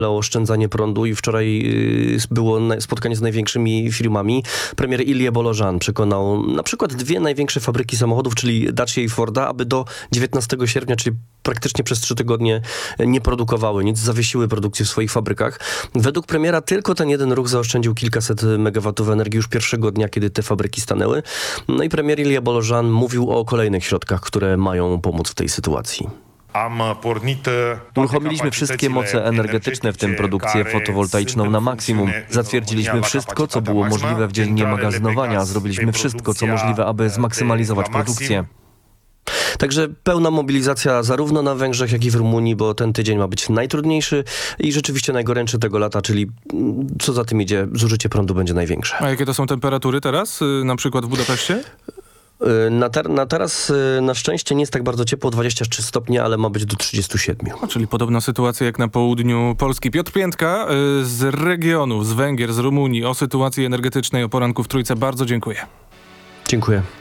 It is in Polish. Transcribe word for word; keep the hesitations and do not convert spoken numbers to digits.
o oszczędzanie prądu i wczoraj było spotkanie z największymi firmami. Premier Ilie Bolożan przekonał na przykład dwie największe fabryki samochodów, czyli Dacia i Forda, aby do dziewiętnastego sierpnia, czyli praktycznie przez trzy tygodnie nie produkowały nic, zawiesiły produkcję w swoich fabrykach. Według premiera tylko ten jeden ruch zaoszczędził kilkaset megawatów energii już pierwszego dnia, kiedy te fabryki stanęły. No i premier Ilie Bolożan mówił o kolejnych środkach, które mają pomóc w tej sytuacji. Uruchomiliśmy wszystkie moce energetyczne, w tym produkcję fotowoltaiczną na maksimum. Zatwierdziliśmy wszystko, co było możliwe w dziedzinie magazynowania. Zrobiliśmy wszystko, co możliwe, aby zmaksymalizować produkcję. Także pełna mobilizacja zarówno na Węgrzech, jak i w Rumunii, bo ten tydzień ma być najtrudniejszy i rzeczywiście najgorętszy tego lata, czyli co za tym idzie, zużycie prądu będzie największe. A jakie to są temperatury teraz, na przykład w Budapeszcie? Na, ter- na teraz na szczęście nie jest tak bardzo ciepło, dwadzieścia trzy stopnie, ale ma być do trzydziestu siedmiu. A, czyli podobna sytuacja jak na południu Polski. Piotr Piętka z regionu, z Węgier, z Rumunii o sytuacji energetycznej o poranku w Trójce. Bardzo dziękuję. Dziękuję.